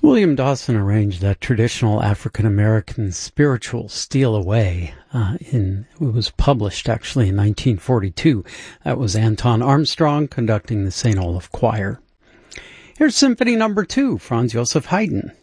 William Dawson arranged that traditional African-American spiritual Steal Away. It was published actually in 1942. That was Anton Armstrong conducting the St. Olaf Choir. Here's Symphony No. 2, Franz Joseph Haydn.